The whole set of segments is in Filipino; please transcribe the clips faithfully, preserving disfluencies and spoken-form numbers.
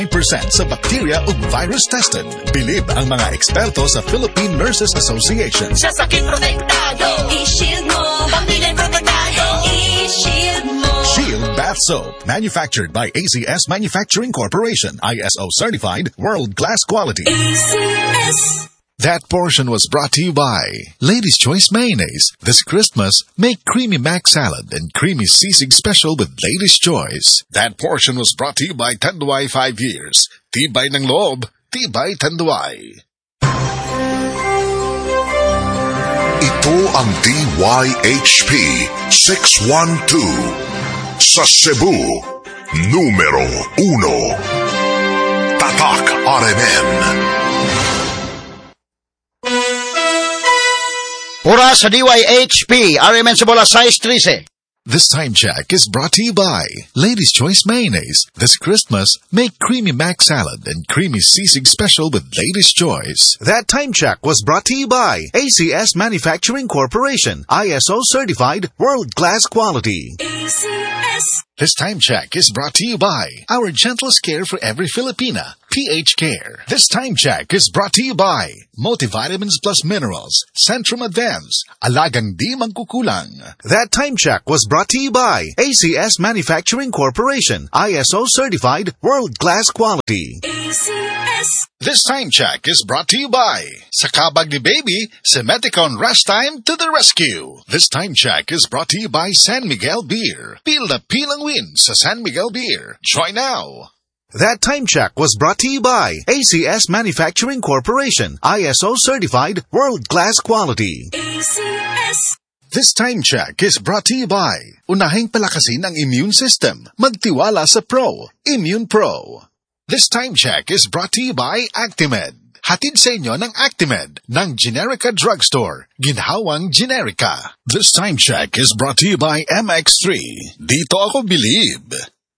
percent sa bacteria ug virus tested. Bilib ang mga eksperto sa Philippine Nurses Association. Sa sakit protektado, i-shield mo. Pamilya protektado, i-shield mo. Shield Bath Soap, manufactured by A C S Manufacturing Corporation, I S O certified, world-class quality. A C S. That portion was brought to you by Ladies' Choice Mayonnaise. This Christmas, make Creamy Mac Salad and Creamy Sisig Special with Ladies' Choice. That portion was brought to you by Tanduay five years. Tibay ng loob, Tibay Tanduay. Ito ang D Y H P six one two sa Cebu, numero uno. Tatak R M N. Pura sa D Y H P, R M N Cebola size thirteen. This time check is brought to you by Ladies' Choice Mayonnaise. This Christmas, make Creamy Mac Salad and Creamy Sisig Special with Ladies' Choice. That time check was brought to you by A C S Manufacturing Corporation, I S O certified, world-class quality. A C S. This time check is brought to you by our gentlest care for every Filipina, P H Care. This time check is brought to you by Multivitamins Plus Minerals, Centrum Advance, Alagang Di Magkukulang. That time check was brought to you by A C S Manufacturing Corporation, I S O certified, world-class quality. A C S. This time check is brought to you by Sa kabag ni Baby, Semeticon Rest Time to the rescue. This time check is brought to you by San Miguel Beer. Pil na pilang win sa San Miguel Beer. Try now. That time check was brought to you by A C S Manufacturing Corporation, I S O certified, world-class quality. A C S. This time check is brought to you by unahing palakasin ang immune system. Magtiwala sa Pro, Immune Pro. This time check is brought to you by Actimed. Hatid sa inyo ng Actimed ng Generica Drugstore, ginhawang Generica. This time check is brought to you by M X three. Dito ako bilib.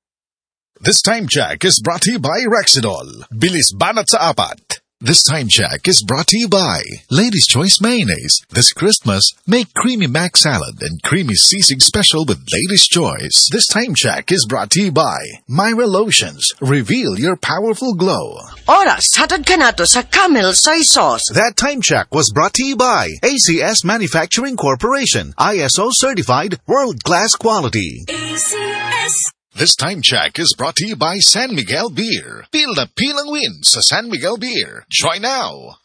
This time check is brought to you by Rexidol. Bilis banat sa apat. This time check is brought to you by Ladies' Choice Mayonnaise. This Christmas, make Creamy Mac Salad and Creamy Sisig Special with Ladies' Choice. This time check is brought to you by Myra Lotions. Reveal your powerful glow. Oras, hatad ka na to sa Camel Soy Sauce. That time check was brought to you by A C S Manufacturing Corporation, I S O certified, world-class quality. A C S. This time check is brought to you by San Miguel Beer. Pil na pilang win sa San Miguel Beer. Try now.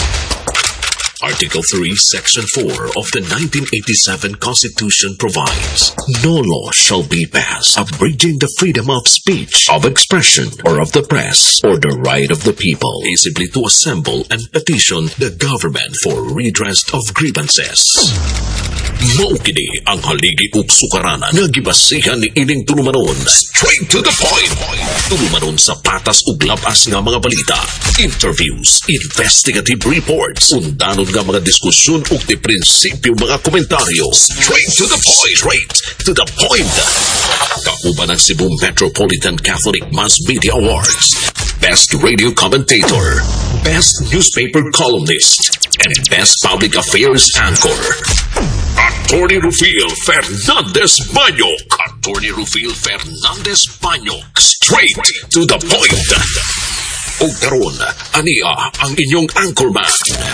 Article three, Section four of the nineteen eighty-seven Constitution provides, no law shall be passed abridging the freedom of speech, of expression, or of the press, or the right of the people peaceably to assemble and petition the government for redress of grievances. Maukini ang haligi ug sukaranan nga gibasihan ni ining tulumanon. Straight to the point. Tulumanon sa patas ug labas nga mga balita, interviews, investigative reports, undanon nga mga diskusyon ug di prinsipyo mga komentaryo. Straight to the point. Straight to the point. Kauban ng Cebu Metropolitan Catholic Mass Media Awards, Best Radio Commentator, Best Newspaper Columnist, and Best Public Affairs Anchor. Attorney Rufil Fernandez Banyok. Attorney Rufil Fernandez Banyok. Straight to the point. O karon, ania ang inyong anchorman.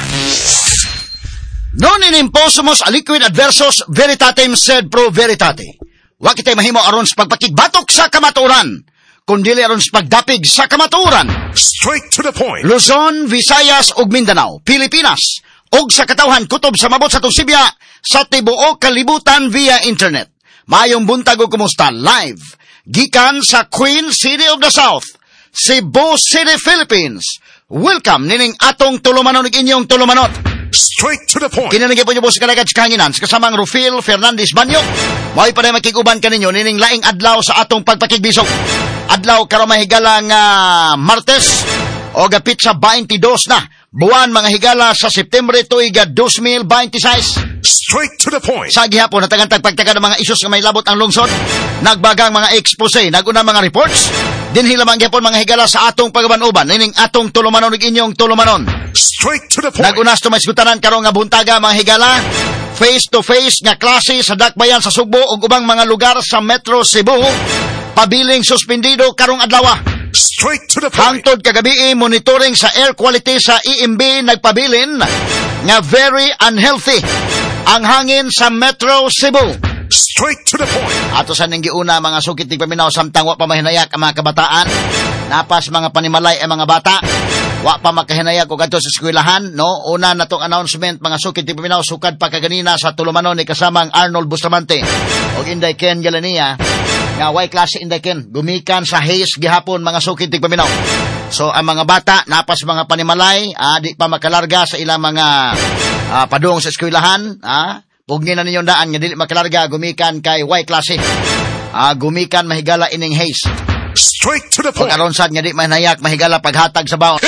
Non inimposumos aliquid adversus veritatem sed pro veritate. Wa kitay mahimo aron sa pagpakigbatok sa kamatuoran, kundi aron sa pagdapig sa kamatuoran. Straight to the point. Luzon, Visayas ug Mindanao, Pilipinas, ug sa katawhan kutob sa mabot sa tong Sibya sa tibuok kalibutan via internet. Mayong buntag ug kumusta live gikan sa Queen City of the South, Cebu City, Philippines. Welcome nining atong tulumanon ug inyong tulumanot. Straight to the point. Kinanigay po niyo po sa kalagad sa kahanginan sa kasamang Rufil Fernandez Banyok. May pa na makikuban kaninyo nining laing adlaw sa atong pagpakigbisog. Adlaw karon mahigala nga Martes o gapit sa twenty-two na buwan mga higala sa September tuig twenty twenty-six. Straight to the point. Sa gihapon natagantag pagtaga ng mga isyos nga may labot ang lungsod, nagbagang mga expose, naguna mga reports, dinhi lamang gihapon mga higala sa atong pagaban-uban nining atong tulumanon ug inyong tulumanon. Straight to the point. Nagunas to maisgutanan karon nga buntaga mga higala, face to face nga klase sa dakbayan sa Sugbo ug ubang mga lugar sa Metro Cebu, pabiling suspendido karong adlaw. Straight to the point. Hangtod kagabi monitoring sa air quality sa E M B nagpabilin nga very unhealthy ang hangin sa Metro Cebu. Straight to the point. Ato sa ninggiuna mga sukit tig paminaw samtang wa pa mahinayak ang mga kabataan, napas mga panimalay ang mga bata, wa pa makahinayag og adto sa eskwelahan, no? Una natong announcement mga sukit tig paminaw sukad pa kaganina sa tulumanon ni kasamang Arnold Bustamante og Inday Ken Galania nga way klase Inday Ken gumikan sa Hayes gihapon mga sukit tig paminaw. So ang mga bata napas mga panimalay, ah, di pa makalarga sa ilang mga ah, padung sa eskwelahan, ah. Pugni na ninyong daan nga dili makalarga gumikan kay Y klase. Ah, gumikan mahigala ining Hayes. Straight to the point. Pag aron sad nga di mahinayak mahigala paghatag sa baon. Wag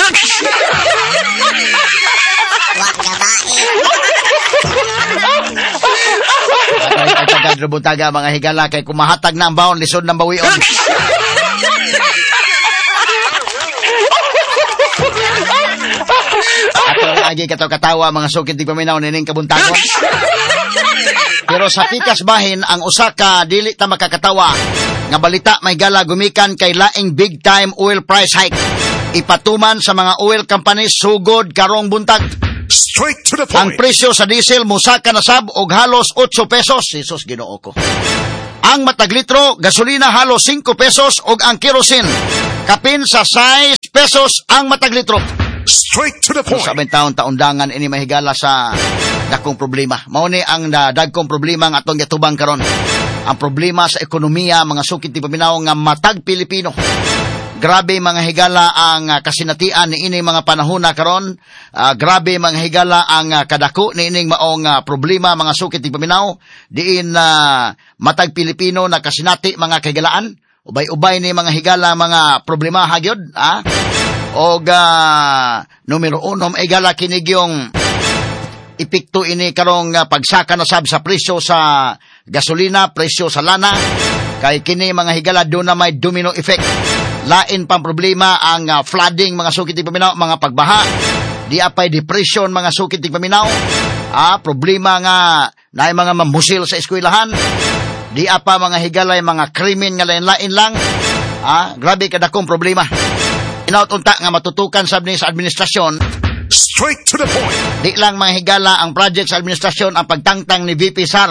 gabain. Tagad rubutaga mga higala kay kumahatag na ang baon lisod ng bawion. Ato lagi kato katawa mga sukit di paminaw nining kabuntagon. Pero sa pikas bahin ang usa ka dili ta makakatawa nga balita may gala gumikan kay laing big time oil price hike. Ipatuman sa mga oil companies sugod karong buntag. Straight to the Ang point. presyo sa diesel musaka na sab og halos eight pesos. Jesus Ginoo ko. Ang matag litro gasolina halos five pesos og ang kerosene kapin sa six pesos ang matag litro. Straight to the Kung point. sa taon taundangan ini mahigala sa dakong problema. Mao ni ang uh, dagkong problema nga atong gitubang karon. Ang problema sa ekonomiya mga sukit ti paminaw nga matag Pilipino. Grabe mga higala ang uh, kasinatian ni ining mga panahon na karon. Uh, grabe mga higala ang uh, kadako ni ining maong uh, problema mga sukit ti paminaw. Diin uh, matag Pilipino na kasinati mga kahigalaan. Ubay-ubay ni mga higala mga problema hagyod, ah. Og uh, numero uno ay gala kinig yung epekto ini karong uh, pagsaka na sab sa presyo sa gasolina, presyo sa lana, kay kini mga higala do na may domino effect. Lain pang problema ang uh, flooding mga sukit tig paminaw, mga pagbaha, di apay depression mga sukit tig paminaw, ah, problema nga naay mga mamusil sa eskwelahan, di apa mga higalay mga krimen nga lain-lain lang, ah, grabe kadakong problema. Inaut-unta nga matutukan sab ni sa administrasyon. Straight to the point. Di lang mga higala ang project sa administrasyon ang pagtangtang ni V P Sara.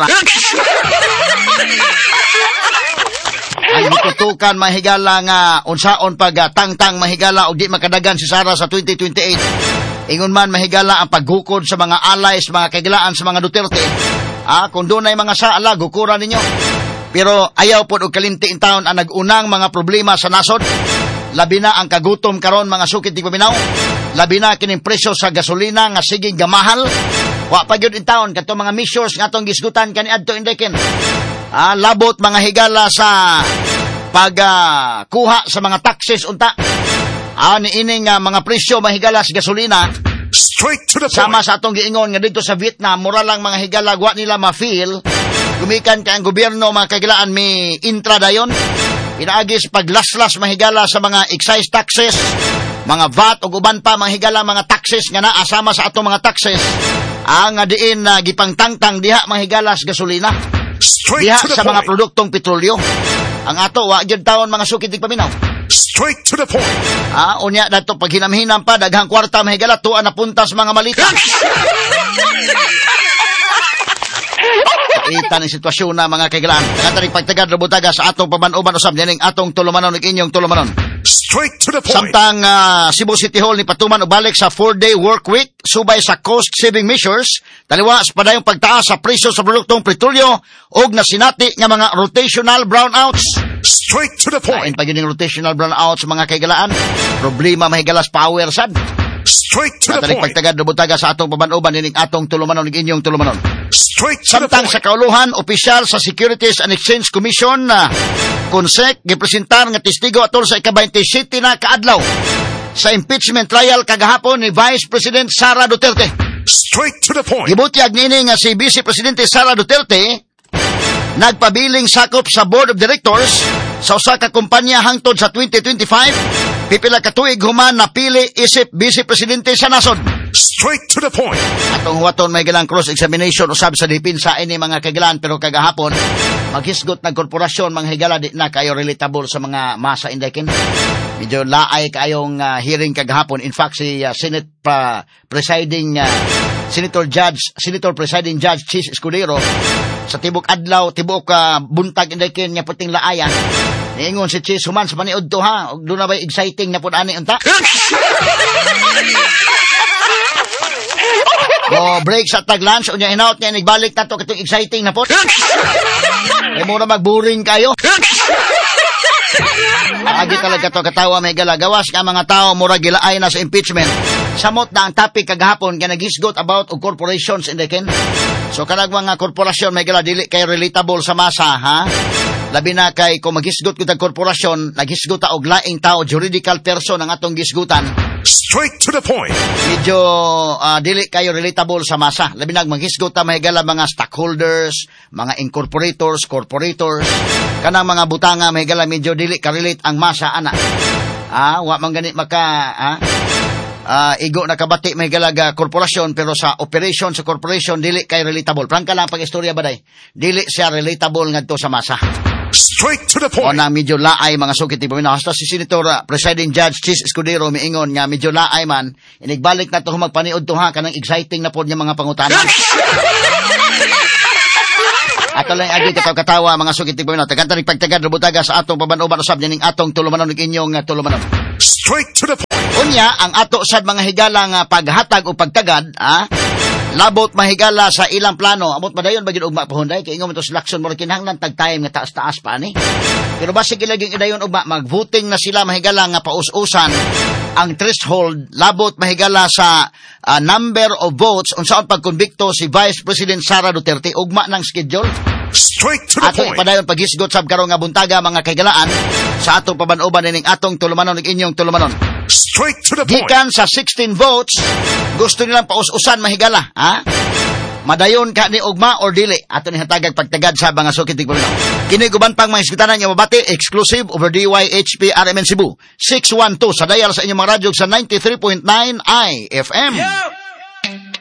Ang matutukan mga higala nga unsaon pagtangtang mga higala og di makadagan si Sara sa twenty twenty-eight. Ingon man mahigala ang paghukod sa mga allies, mga kagilaan sa mga Duterte. Ah, kung doon ay mga saala, gukura ninyo. Pero ayaw po og kalimti in taon ang nag-unang mga problema sa nasod. Labi na ang kagutom karon mga sukit di paminaw. Labi na kining presyo sa gasolina nga sige gamahal. Wa pa gyud in taon kadto mga measures nga atong gisgutan kaniadto indeken. Ah, labot mga higala sa pagkuha uh, sa mga taxes unta. Ah, ni ining uh, mga presyo mga higala sa gasolina. Straight to the Sama point. sa atong giingon nga dito sa Vietnam, mura lang mga higala wa nila ma-feel. Gumikan kay ang gobyerno mga kagilaan may intra dayon. Inaagis paglaslas mahigala sa mga excise taxes, mga V A T o uban pa mahigala mga taxes nga naa sama sa atong mga taxes. Ang diin na uh, gipangtangtang diha mahigala sa gasolina. Straight Diha to the sa mga point. produktong petrolyo. Ang ato wa gyud taon mga sukit tig paminaw. Straight to the point. Ah, unya dato pag hinamhinam pa daghang kwarta mahigala tuwa na puntas mga malita. Ita ng sitwasyon na mga kaigalaan. Nakataring pagtagad robutaga sa atong pamanuban usab dining atong tulumanon ug inyong tulumanon. Straight to the point. Samtang uh, Cebu City Hall ni patuman og balik sa four-day work week subay sa cost saving measures, taliwa sa padayong pagtaas sa presyo sa produktong petrolyo og nasinati nga mga rotational brownouts. Straight to the Lain point. pa gyud rotational brownouts mga kaigalaan. Problema mahigalas power sad. Straight to the Nakataring point. pagtagad robutaga sa atong pamanuban dining atong tulumanon ug inyong tulumanon. Straight to the Samtang point. sa kauluhan, opisyal sa Securities and Exchange Commission na konsek gipresentar nga testigo atol sa ika-twenty-seven na kaadlaw sa impeachment trial kagahapon ni Vice President Sara Duterte. Straight to the point. Gibutyag nini nga si Vice Presidente Sara Duterte nagpabiling sakop sa Board of Directors sa usa ka kumpanya hangtod sa twenty twenty-five. Pipila ka tuig human napili isip Vice Presidente sa nasod. Straight to the point. Atong huwaton may galang cross-examination usab sa dipinsa ini mga kagalan, pero kagahapon maghisgot ng korporasyon mga higala di na kayo relatable sa mga masa indekin. Medyo laay kayong uh, hearing kagahapon. In fact, si uh, Senate uh, presiding uh, Senator Judge Senator Presiding Judge Chis Escudero sa tibok adlaw, tibok uh, buntag indekin niya puting laayan. Niingon si Chis human sa paniud to ha, ug doon na bay exciting na pud ani unta. O break sa tag-lunch, unya hinaut niya, nagbalik na to, katong exciting na po. Ay mo na mag-boring kayo. Agi talaga to katawa, may galagawas ka mga tao, mura gilaay na sa impeachment. Samot na ang topic kagahapon, kaya nag-isgot about of corporations in the ken. So kanag mga korporasyon, may gala, dili kay relatable sa masa, ha? Labi na kay, kung mag-isgot ko tag korporasyon, nag-isgot ta og laing tao, juridical person ang atong gisgutan. Straight to the point. Medyo uh, dili kayo relatable sa masa. Labi na maghisgot ta mahigala mga stockholders, mga incorporators, corporators, kanang mga butanga mahigala medyo dili ka-relate ang masa ana. Ah, wa man gani maka ah, uh, igo nakabati mahigala ga korporasyon, pero sa operation sa corporation dili kay relatable. Prangka lang pag istorya baday. Dili siya relatable ngadto sa masa. Straight to the O point. na medyo laay mga sukit ni Pamina. Hasta si Senator uh, Presiding Judge Chis Escudero miingon nga medyo laay man. Inigbalik na to humagpaniod to ha. Kanang exciting na po niya mga pangutanan. Ato lang agi katawa mga sukit ni Pamina. Tagantang pagtagad rubutaga sa atong pabanoban usab ning atong tulumanon ning inyong uh, tulumanon. Straight to the point. Unya ang ato sad mga higala nga paghatag o pagtagad, ha? Labot mahigala sa ilang plano. Amot madayon bagid ugma pahunday kay ingon mo to selection mo kinahanglan tag time nga taas-taas pa ni. Pero basi gilaging idayon ugma mag-voting na sila mahigala nga paus-usan ang threshold labot mahigala sa uh, number of votes unsaon pagkonbikto si Vice President Sara Duterte ugma ng schedule. Straight to the Atong point. ipadayon paghisgot sab karon nga buntaga mga kagalaan sa atong pabanoban ning atong tulumanon ning inyong tulumanon. Straight to the point. Gikan sa sixteen votes, gusto nilang paus-usan mahigala, ha? Madayon ka ni ugma or dili. Ato ni hatagag pagtagad sa mga sukit tig Pamina. Kini guban pang mga iskutanan nga mabati exclusive over D Y H P R M N Cebu six one two sa dial sa inyong mga radyo sa ninety-three point nine I F M.